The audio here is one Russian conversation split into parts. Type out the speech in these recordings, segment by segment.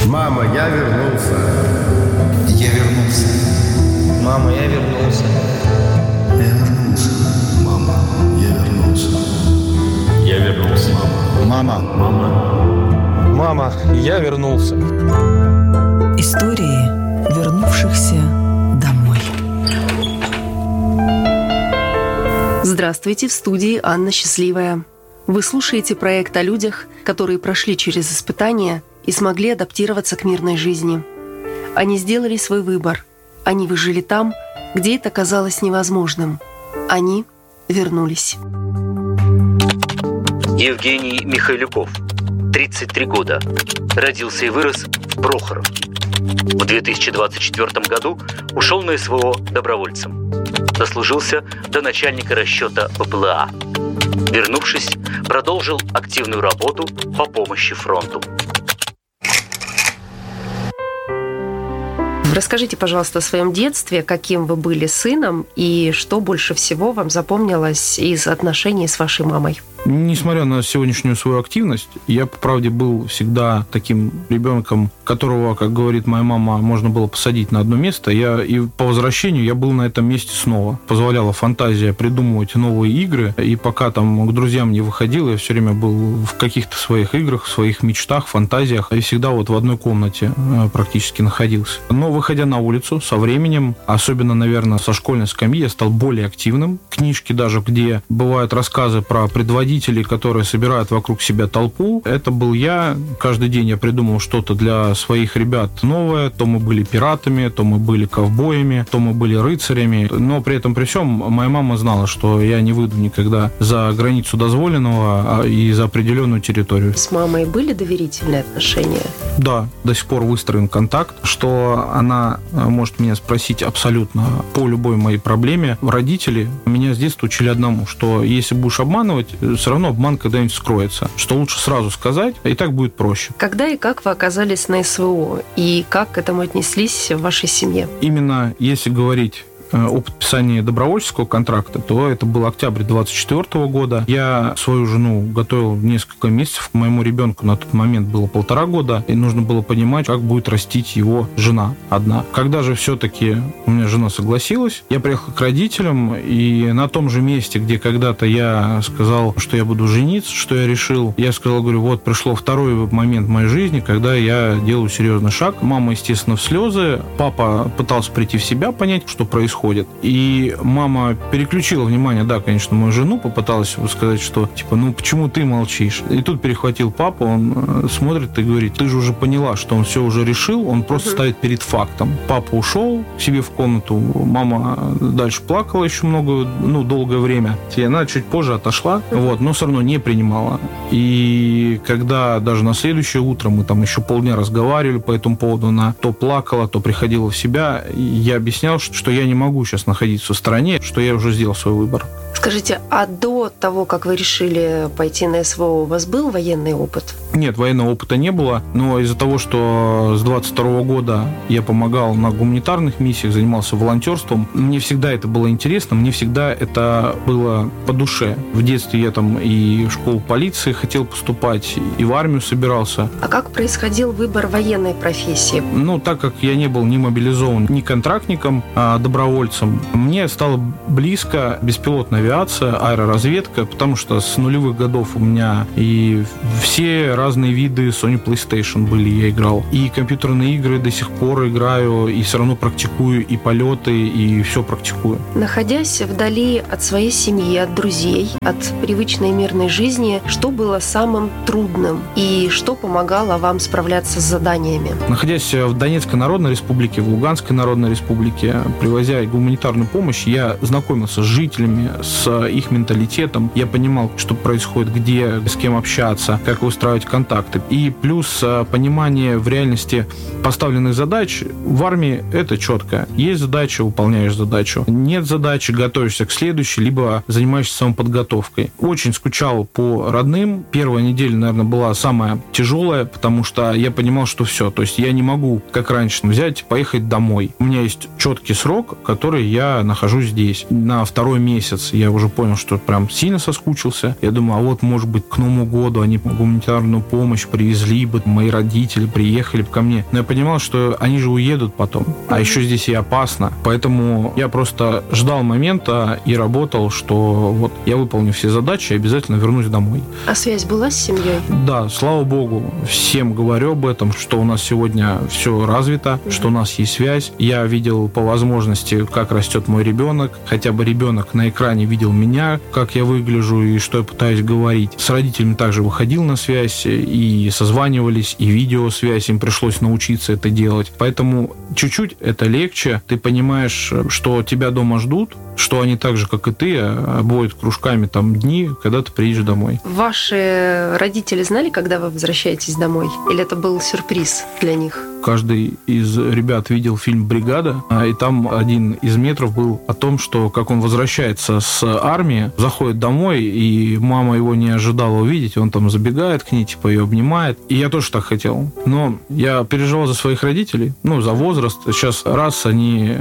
Мама, я вернулся. Я вернулся. Мама, я вернулся. Я вернулся. Мама, я вернулся. Я вернулся. Мама. Мама, я вернулся. Истории вернувшихся домой. Здравствуйте, в студии Анна Счастливая. Вы слушаете проект о людях, которые прошли через испытания и смогли адаптироваться к мирной жизни. Они сделали свой выбор. Они выжили там, где это казалось невозможным. Они вернулись. Евгений Михайлюков, 33 года. Родился и вырос в Прохоровке. В 2024 году ушел на СВО добровольцем. Дослужился до начальника расчета БПЛА. Вернувшись, продолжил активную работу по помощи фронту. Расскажите, пожалуйста, о своем детстве, каким вы были сыном и что больше всего вам запомнилось из отношений с вашей мамой. Несмотря на сегодняшнюю свою активность, я, по правде, был всегда таким ребенком, которого, как говорит моя мама, можно было посадить на одно место. И по возвращению я был на этом месте снова. Позволяла фантазия придумывать новые игры. И пока там к друзьям не выходил, я все время был в каких-то своих играх, в своих мечтах, фантазиях. И всегда вот в одной комнате практически находился. Но, выходя на улицу, со временем, особенно, наверное, со школьной скамьи, я стал более активным. Книжки даже, где бывают рассказы про предводителей, которые собирают вокруг себя толпу. Это был я. Каждый день я придумал что-то для своих ребят новое. То мы были пиратами, то мы были ковбоями, то мы были рыцарями. Но при этом, при всем, моя мама знала, что я не выйду никогда за границу дозволенного и за определенную территорию. С мамой были доверительные отношения? Да, до сих пор выстроен контакт, что она может меня спросить абсолютно по любой моей проблеме. Родители меня с детства учили одному, что если будешь обманывать, все равно обман когда-нибудь скроется. Что лучше сразу сказать, и так будет проще. Когда и как вы оказались на СВО? И как к этому отнеслись в вашей семье? Именно если говорить о подписании добровольческого контракта, то это был октябрь 24 года. Я свою жену готовил несколько месяцев. Моему ребенку на тот момент было 1,5 года, и нужно было понимать, как будет растить его жена одна. Когда же все-таки у меня жена согласилась, я приехал к родителям, и на том же месте, где когда-то я сказал, что я буду жениться, что я решил, я сказал, говорю, вот пришло второй момент в моей жизни, когда я делаю серьезный шаг. Мама, естественно, в слезы. Папа пытался прийти в себя, понять, что происходит. И мама переключила внимание, да, конечно, мою жену, попыталась сказать, что, типа, ну, почему ты молчишь? И тут перехватил папа, он смотрит и говорит, ты же уже поняла, что он все уже решил, он просто ставит перед фактом. Папа ушел к себе в комнату, мама дальше плакала еще долгое время. И она чуть позже отошла, но все равно не принимала. И когда даже на следующее утро мы там еще полдня разговаривали по этому поводу, она то плакала, то приходила в себя, я объяснял, что я не могу сейчас находиться в стране, что я уже сделал свой выбор. Скажите, а до того, как вы решили пойти на СВО, у вас был военный опыт? Нет, военного опыта не было, но из-за того, что с 22 года я помогал на гуманитарных миссиях, занимался волонтерством, мне всегда это было интересно, мне всегда это было по душе. В детстве я там и в школу полиции хотел поступать, и в армию собирался. А как происходил выбор военной профессии? Так как я не был ни мобилизован, ни контрактником, а добровольцем, мне стало близко беспилотная авиация, аэроразведка, потому что с нулевых годов у меня и все разные виды Sony PlayStation были, я играл. И компьютерные игры до сих пор играю, и все равно практикую и полеты, и все практикую. Находясь вдали от своей семьи, от друзей, от привычной мирной жизни, что было самым трудным и что помогало вам справляться с заданиями? Находясь в Донецкой Народной Республике, в Луганской Народной Республике, привозя гуманитарную помощь, я знакомился с жителями, с их менталитетом. Я понимал, что происходит, где, с кем общаться, как выстраивать контакты. И плюс понимание в реальности поставленных задач. В армии это четко. Есть задача, выполняешь задачу. Нет задачи, готовишься к следующей, либо занимаешься самоподготовкой. Очень скучал по родным. Первая неделя, наверное, была самая тяжелая, потому что я понимал, что все. То есть я не могу, как раньше, взять, поехать домой. У меня есть четкий срок, который я нахожусь здесь. На второй месяц я уже понял, что прям сильно соскучился. Я думаю, а вот, может быть, к Новому году они гуманитарную помощь, привезли бы, мои родители приехали бы ко мне. Но я понимал, что они же уедут потом, а еще здесь и опасно. Поэтому я просто ждал момента и работал, что вот я выполню все задачи и обязательно вернусь домой. А связь была с семьей? Да, слава богу, всем говорю об этом, что у нас сегодня все развито, что у нас есть связь. Я видел по возможности, как растет мой ребенок. Хотя бы ребенок на экране видел меня, как я выгляжу и что я пытаюсь говорить. С родителями также выходил на связь, и созванивались, и видеосвязь. Им пришлось научиться это делать. Поэтому чуть-чуть это легче. Ты понимаешь, что тебя дома ждут, что они так же, как и ты, обводят кружками там дни, когда ты приедешь домой. Ваши родители знали, когда вы возвращаетесь домой? Или это был сюрприз для них? Каждый из ребят видел фильм «Бригада», и там один из метров был о том, что как он возвращается с армии, заходит домой, и мама его не ожидала увидеть, он там забегает к ней, типа ее обнимает. И я тоже так хотел. Но я переживал за своих родителей, за возраст. Сейчас раз они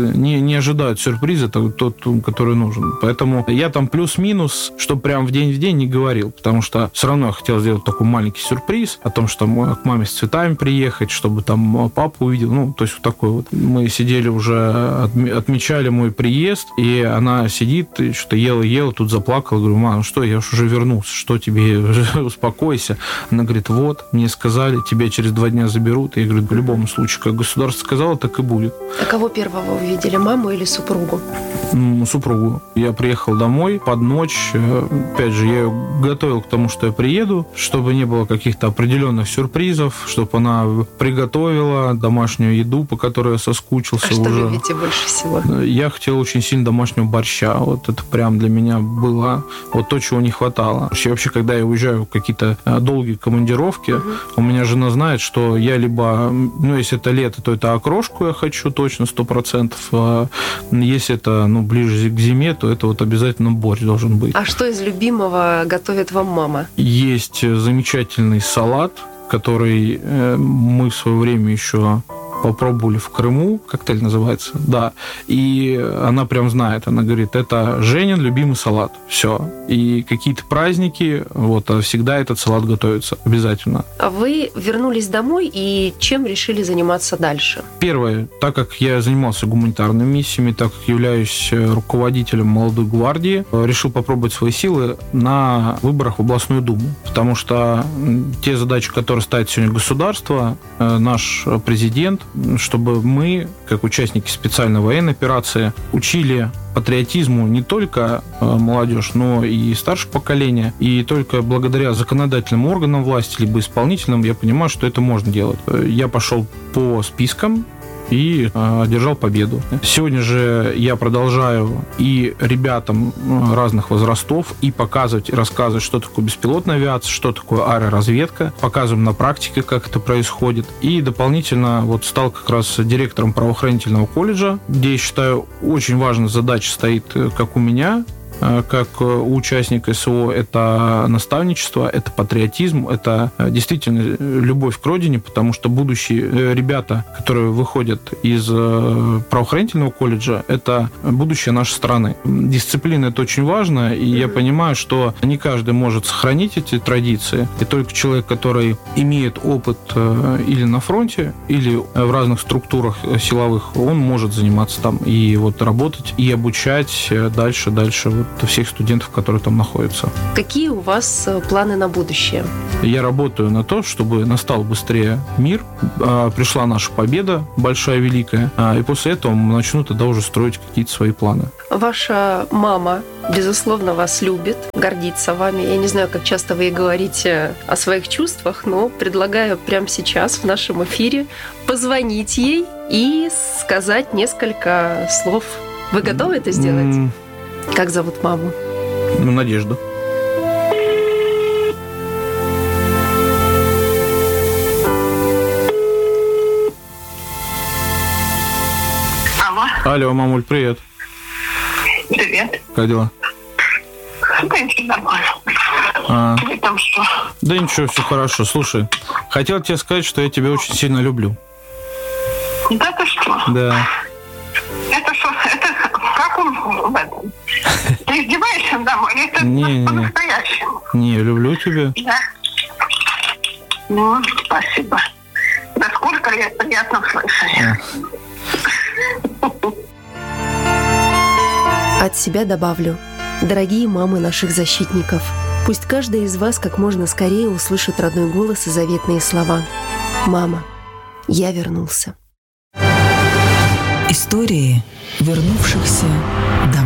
не ожидают сюрприза, тот, который нужен. Поэтому я там плюс-минус, что прям в день не говорил, потому что все равно я хотел сделать такой маленький сюрприз о том, что к маме с цветами приехать, чтобы там папу увидел, то есть вот такой вот. Мы сидели уже, отмечали мой приезд, и она сидит, и что-то ела, тут заплакала, говорю: мам, что, я уже вернулся, что тебе, успокойся. Она говорит: вот, мне сказали, тебя через 2 дня заберут. И я говорю: в любом случае, как государство сказало, так и будет. А кого первого увидели, маму или супругу? Супругу. Я приехал домой под ночь. Опять же, я ее готовил к тому, что я приеду, чтобы не было каких-то определенных сюрпризов, чтобы она приготовила домашнюю еду, по которой я соскучился уже. Что любите больше всего? Я хотел очень сильно домашнего борща. Вот это прям для меня было вот то, чего не хватало. Вообще, когда я уезжаю в какие-то долгие командировки, у меня жена знает, что я либо, если это лето, то это окрошку я хочу точно 100%. Если это, ближе к зиме, то это вот обязательно борщ должен быть. А что из любимого готовит вам мама? Есть замечательный салат, который мы в свое время еще попробовали в Крыму, коктейль называется, да, и она прям знает, она говорит: это Женин любимый салат, все. И какие-то праздники, всегда этот салат готовится, обязательно. А вы вернулись домой, и чем решили заниматься дальше? Первое, так как я занимался гуманитарными миссиями, так как являюсь руководителем молодой гвардии, решил попробовать свои силы на выборах в областную думу, потому что те задачи, которые ставит сегодня государство, наш президент, чтобы мы, как участники специальной военной операции, учили патриотизму не только молодежь, но и старшее поколение. И только благодаря законодательным органам власти, либо исполнительным, я понимаю, что это можно делать. Я пошел по спискам и одержал победу. Сегодня же я продолжаю и ребятам разных возрастов и показывать, и рассказывать, что такое беспилотная авиация, что такое аэроразведка, показываем на практике, как это происходит. И дополнительно стал как раз директором правоохранительного колледжа, где, я считаю, очень важная задача стоит, как у меня, как у участника СВО, это наставничество, это патриотизм, это действительно любовь к родине, потому что будущие ребята, которые выходят из правоохранительного колледжа, это будущее нашей страны. Дисциплина — это очень важно, и я понимаю, что не каждый может сохранить эти традиции, и только человек, который имеет опыт или на фронте, или в разных структурах силовых, он может заниматься там и работать, и обучать дальше всех студентов, которые там находятся. Какие у вас планы на будущее? Я работаю на то, чтобы настал быстрее мир, пришла наша победа, большая, великая, и после этого начну тогда уже строить какие-то свои планы. Ваша мама, безусловно, вас любит, гордится вами. Я не знаю, как часто вы говорите о своих чувствах, но предлагаю прямо сейчас в нашем эфире позвонить ей и сказать несколько слов. Вы готовы это сделать? Как зовут маму? Надежда. Алло, мамуль, привет. Привет. Как дела? Да, нормально. Ты там что? Да ничего, все хорошо. Слушай, хотел тебе сказать, что я тебя очень сильно люблю. Да ты что? Да. Это что? Это как он в этом? Ты издеваешься надо мной? Это Не. по-настоящему? Не, люблю тебя. Да. Ну, спасибо. Да сколько лет, приятно слышать. От себя добавлю. Дорогие мамы наших защитников, пусть каждая из вас как можно скорее услышит родной голос и заветные слова. «Мама, я вернулся». Истории вернувшихся домой.